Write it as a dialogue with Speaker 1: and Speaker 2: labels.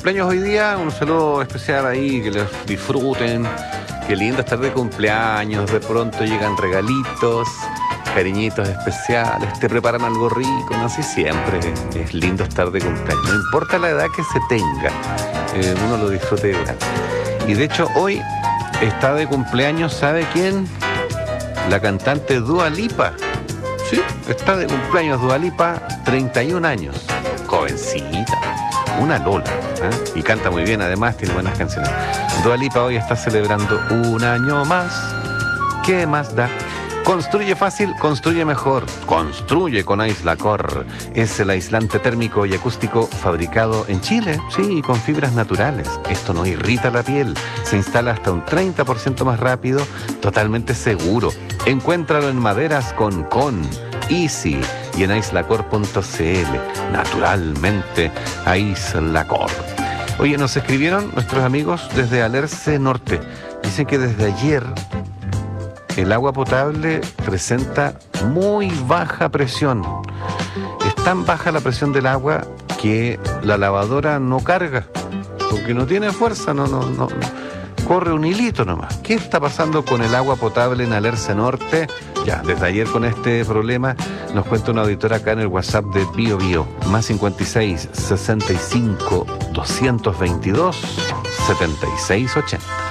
Speaker 1: cumpleaños hoy día, un saludo especial ahí, que los disfruten. Qué lindo estar de cumpleaños, de pronto llegan regalitos, cariñitos especiales, te preparan algo rico, no sé, siempre es lindo estar de cumpleaños, no importa la edad que se tenga, uno lo disfrute de grande. Y de hecho hoy está de cumpleaños, ¿sabe quién? La cantante Dua Lipa. Sí, está de cumpleaños Dua Lipa, 31 años, jovencita, una lola, ¿eh? Y canta muy bien, además tiene buenas canciones. Dua Lipa hoy está celebrando un año más. ¿Qué más da? Construye fácil, construye mejor. Construye con Aislacor. Es el aislante térmico y acústico fabricado en Chile, sí, con fibras naturales. Esto no irrita la piel. Se instala hasta un 30% más rápido, totalmente seguro. Encuéntralo en maderas con Easy y en aislacor.cl. Naturalmente, Aislacor. Oye, nos escribieron nuestros amigos desde Alerce Norte. Dicen que desde ayer el agua potable presenta muy baja presión. Es tan baja la presión del agua que la lavadora no carga, porque no tiene fuerza, no. Corre un hilito nomás. ¿Qué está pasando con el agua potable en Alerce Norte? Ya, desde ayer con este problema nos cuenta una auditora acá en el WhatsApp de Bio Bio, más 56 65 222 76 80.